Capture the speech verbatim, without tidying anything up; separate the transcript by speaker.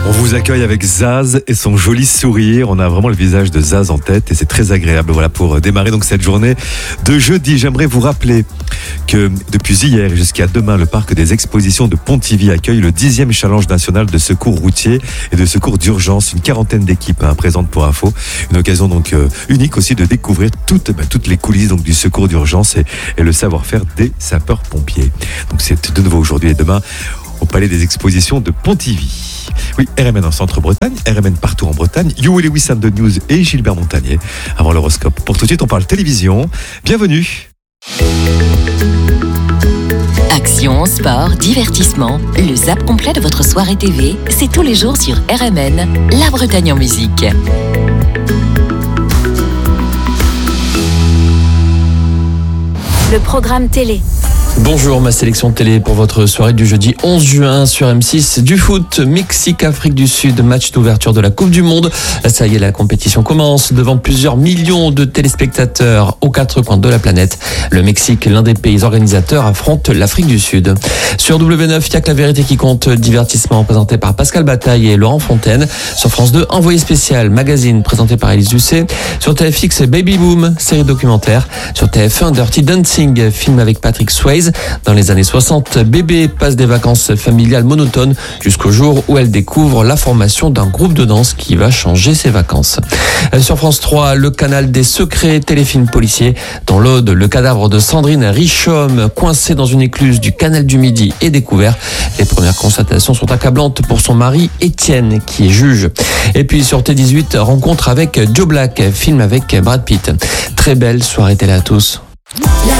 Speaker 1: On vous accueille avec Zaz et son joli sourire. On a vraiment le visage de Zaz en tête et c'est très agréable. Voilà, pour démarrer donc cette journée de jeudi. J'aimerais vous rappeler que depuis hier jusqu'à demain, le parc des expositions de Pontivy accueille le dixième challenge national de secours routier et de secours d'urgence. Une quarantaine d'équipes hein, présentes pour info. Une occasion donc euh, unique aussi de découvrir toutes, bah, toutes les coulisses donc, du secours d'urgence et, et le savoir-faire des sapeurs-pompiers. Donc c'est de nouveau aujourd'hui et demain au Palais des Expositions de Pontivy. Oui, R M N en Centre-Bretagne, R M N partout en Bretagne, You et Lewis and the News et Gilbert Montagnier avant l'horoscope. Pour tout de suite, on parle télévision. Bienvenue.
Speaker 2: Action, sport, divertissement, le zap complet de votre soirée T V, c'est tous les jours sur R M N, la Bretagne en musique.
Speaker 3: Le programme télé.
Speaker 4: Bonjour, ma sélection télé pour votre soirée du jeudi onze juin sur M six. Du foot, Mexique-Afrique du Sud, match d'ouverture de la Coupe du Monde. Ça y est, la compétition commence devant plusieurs millions de téléspectateurs aux quatre coins de la planète. Le Mexique, l'un des pays organisateurs, affronte l'Afrique du Sud. Sur W neuf, il y a que la vérité qui compte, divertissement présenté par Pascal Bataille et Laurent Fontaine. Sur France deux, Envoyé spécial, magazine présenté par Élise Lucet. Sur T F X, Baby Boom, série documentaire. Sur T F un, Dirty Dancing, film avec Patrick Swayze. Dans les années soixante, Bébé passe des vacances familiales monotones jusqu'au jour où elle découvre la formation d'un groupe de danse qui va changer ses vacances. Sur France trois, le canal des secrets, téléfilm policier. Dans l'Aude, le cadavre de Sandrine Richomme, coincée dans une écluse du canal du Midi, est découvert. Les premières constatations sont accablantes pour son mari Étienne, qui est juge. Et puis sur T dix-huit, rencontre avec Joe Black, film avec Brad Pitt. Très belle soirée télé à tous.
Speaker 3: La